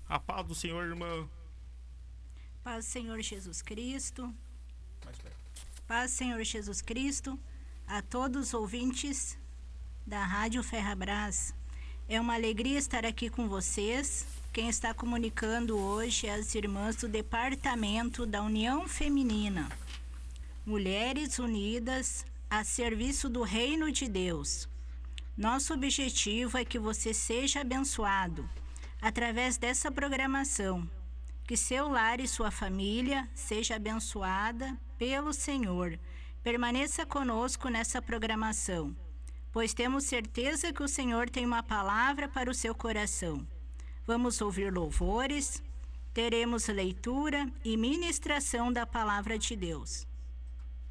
A paz do Senhor, irmã. Paz do Senhor Jesus Cristo. Mais perto. Paz do Senhor Jesus Cristo a todos os ouvintes da Rádio Ferrabras. É uma alegria estar aqui com vocês. Quem está comunicando hoje é as irmãs do Departamento da União Feminina. Mulheres unidas a serviço do Reino de Deus. Nosso objetivo é que você seja abençoado através dessa programação. Que seu lar e sua família seja abençoada pelo Senhor. Permaneça conosco nessa programação, pois temos certeza que o Senhor tem uma palavra para o seu coração. Vamos ouvir louvores, teremos leitura e ministração da palavra de Deus.